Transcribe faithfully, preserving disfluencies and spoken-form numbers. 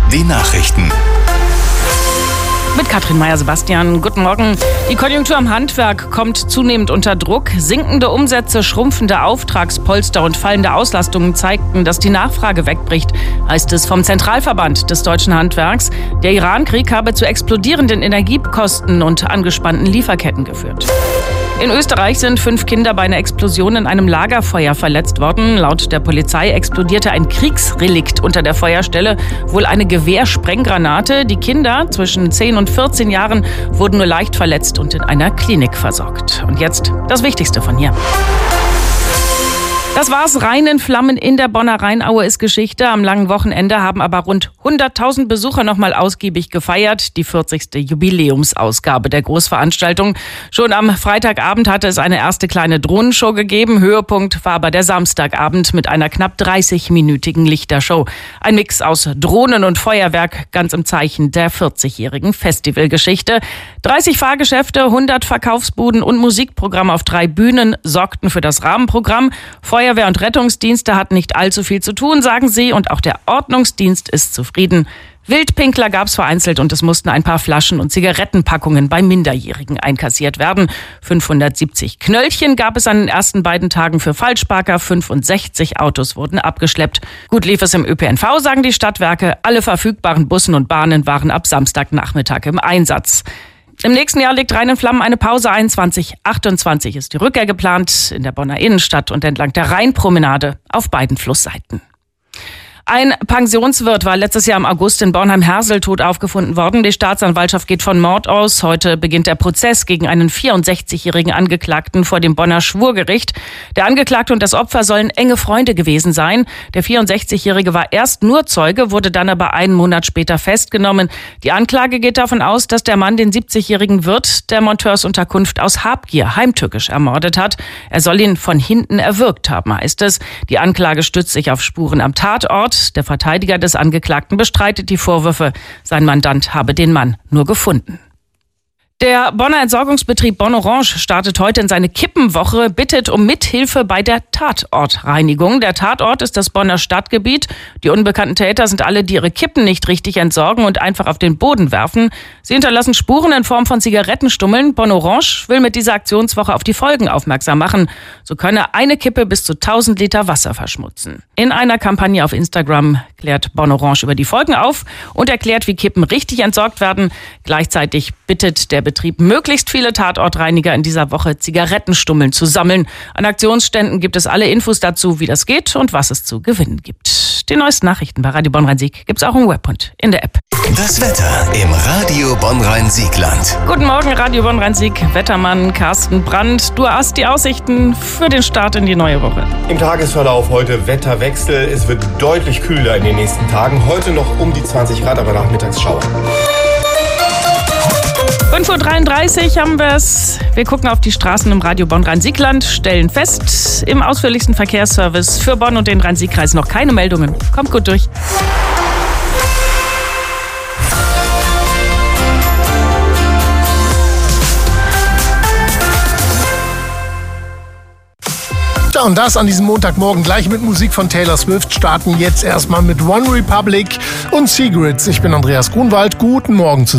Die Nachrichten. Mit Katrin Meyer-Sebastian. Guten Morgen. Die Konjunktur am Handwerk kommt zunehmend unter Druck. Sinkende Umsätze, schrumpfende Auftragspolster und fallende Auslastungen zeigten, dass die Nachfrage wegbricht, heißt es vom Zentralverband des deutschen Handwerks. Der Iran-Krieg habe zu explodierenden Energiekosten und angespannten Lieferketten geführt. In Österreich sind fünf Kinder bei einer Explosion in einem Lagerfeuer verletzt worden. Laut der Polizei explodierte ein Kriegsrelikt unter der Feuerstelle, wohl eine Gewehrsprenggranate. Die Kinder zwischen zehn und vierzehn Jahren wurden nur leicht verletzt und in einer Klinik versorgt. Und jetzt das Wichtigste von hier. Das war's. Rhein in Flammen in der Bonner Rheinaue ist Geschichte. Am langen Wochenende haben aber rund hunderttausend Besucher noch mal ausgiebig gefeiert. Die vierzigste Jubiläumsausgabe der Großveranstaltung. Schon am Freitagabend hatte es eine erste kleine Drohnenshow gegeben. Höhepunkt war aber der Samstagabend mit einer knapp dreißigminütigen Lichtershow. Ein Mix aus Drohnen und Feuerwerk, ganz im Zeichen der vierzigjährigen Festivalgeschichte. dreißig Fahrgeschäfte, hundert Verkaufsbuden und Musikprogramm auf drei Bühnen sorgten für das Rahmenprogramm. Feuerwehr und Rettungsdienste hatten nicht allzu viel zu tun, sagen sie, und auch der Ordnungsdienst ist zufrieden. Wildpinkler gab es vereinzelt und es mussten ein paar Flaschen und Zigarettenpackungen bei Minderjährigen einkassiert werden. fünfhundertsiebzig Knöllchen gab es an den ersten beiden Tagen für Falschparker, fünfundsechzig Autos wurden abgeschleppt. Gut lief es im Ö P N V, sagen die Stadtwerke. Alle verfügbaren Bussen und Bahnen waren ab Samstagnachmittag im Einsatz. Im nächsten Jahr legt Rhein in Flammen eine Pause ein. zwanzig achtundzwanzig ist die Rückkehr geplant in der Bonner Innenstadt und entlang der Rheinpromenade auf beiden Flussseiten. Ein Pensionswirt war letztes Jahr im August in Bornheim-Hersel tot aufgefunden worden. Die Staatsanwaltschaft geht von Mord aus. Heute beginnt der Prozess gegen einen vierundsechzigjährigen Angeklagten vor dem Bonner Schwurgericht. Der Angeklagte und das Opfer sollen enge Freunde gewesen sein. Der vierundsechzigjährige war erst nur Zeuge, wurde dann aber einen Monat später festgenommen. Die Anklage geht davon aus, dass der Mann den siebzigjährigen Wirt der Monteursunterkunft aus Habgier heimtückisch ermordet hat. Er soll ihn von hinten erwürgt haben, heißt es. Die Anklage stützt sich auf Spuren am Tatort. Der Verteidiger des Angeklagten bestreitet die Vorwürfe. Sein Mandant habe den Mann nur gefunden. Der Bonner Entsorgungsbetrieb Bonn Orange startet heute in seine Kippenwoche, bittet um Mithilfe bei der Tatortreinigung. Der Tatort ist das Bonner Stadtgebiet. Die unbekannten Täter sind alle, die ihre Kippen nicht richtig entsorgen und einfach auf den Boden werfen. Sie hinterlassen Spuren in Form von Zigarettenstummeln. Bonn Orange will mit dieser Aktionswoche auf die Folgen aufmerksam machen. So könne eine Kippe bis zu tausend Liter Wasser verschmutzen. In einer Kampagne auf Instagram klärt Bonn Orange über die Folgen auf und erklärt, wie Kippen richtig entsorgt werden. Gleichzeitig bittet der Betrieb möglichst viele Tatortreiniger in dieser Woche Zigarettenstummeln zu sammeln. An Aktionsständen gibt es alle Infos dazu, wie das geht und was es zu gewinnen gibt. Die neuesten Nachrichten bei Radio Bonn-Rhein-Sieg gibt es auch im Web und in der App. Das Wetter im Radio Bonn-Rhein-Siegland. Guten Morgen, Radio Bonn-Rhein-Sieg. Wettermann Carsten Brandt. Du hast die Aussichten für den Start in die neue Woche. Im Tagesverlauf heute Wetterwechsel. Es wird deutlich kühler in den nächsten Tagen. Heute noch um die zwanzig Grad, aber nachmittags Schauer. fünf Uhr dreiunddreißig haben wir es. Wir gucken auf die Straßen im Radio Bonn-Rhein-Siegland, stellen fest, im ausführlichsten Verkehrsservice für Bonn und den Rhein-Sieg-Kreis noch keine Meldungen. Kommt gut durch. Ja, und das an diesem Montagmorgen gleich mit Musik von Taylor Swift. Starten jetzt erstmal mit One Republic und Secrets. Ich bin Andreas Grunwald. Guten Morgen zusammen.